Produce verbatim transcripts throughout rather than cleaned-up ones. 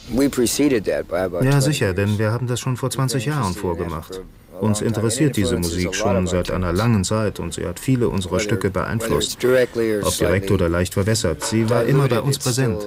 Ja, sicher, denn wir haben das schon vor zwanzig Jahren vorgemacht. Uns interessiert diese Musik schon seit einer langen Zeit und sie hat viele unserer Stücke beeinflusst, ob direkt oder leicht verwässert. Sie war immer bei uns präsent.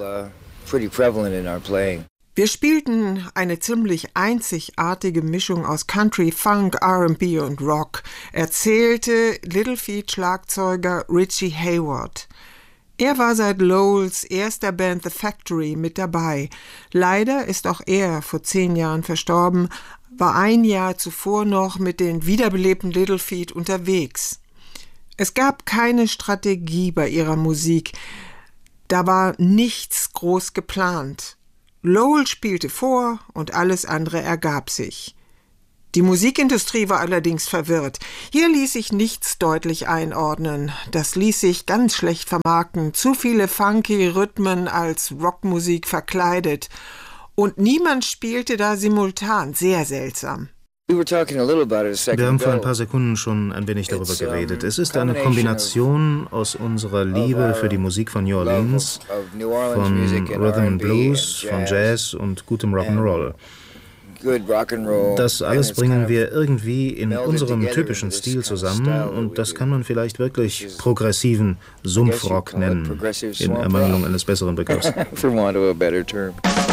Wir spielten eine ziemlich einzigartige Mischung aus Country, Funk, R and B und Rock, erzählte Little Feat-Schlagzeuger Richie Hayward. Er war seit Lowells erster Band The Factory mit dabei. Leider ist auch er vor zehn Jahren verstorben, war ein Jahr zuvor noch mit den wiederbelebten Little Feat unterwegs. Es gab keine Strategie bei ihrer Musik. Da war nichts groß geplant. Lowell spielte vor und alles andere ergab sich. Die Musikindustrie war allerdings verwirrt. Hier ließ sich nichts deutlich einordnen. Das ließ sich ganz schlecht vermarkten. Zu viele funky Rhythmen als Rockmusik verkleidet. Und niemand spielte da simultan. Sehr seltsam. Wir haben vor ein paar Sekunden schon ein wenig darüber geredet. Es ist eine Kombination aus unserer Liebe für die Musik von New Orleans, von Rhythm and Blues, von Jazz und gutem Rock'n'Roll. Das alles bringen wir irgendwie in unserem typischen Stil zusammen und das kann man vielleicht wirklich progressiven Sumpfrock nennen, in Ermangelung eines besseren Begriffs.